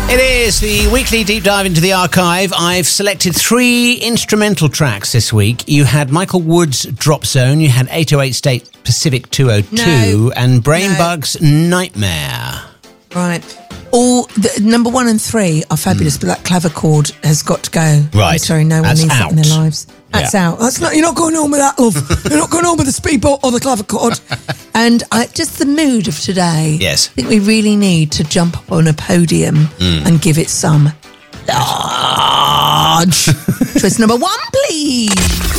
It is the weekly deep dive into the archive. I've selected 3 instrumental tracks this week. You had Michael Wood's Drop Zone, you had 808 State Pacific 202, and Brainbug's Nightmare. Right. All the number 1 and 3 are fabulous, but that clavichord has got to go. Right. I'm sorry, no one That's needs that in their out. lives. That's out. That's not. You're not going on with that, love. You're not going on with the speedboat or the clavichord. And just the mood of today. Yes. I think we really need to jump up on a podium and give it some large. Twist number 1, please.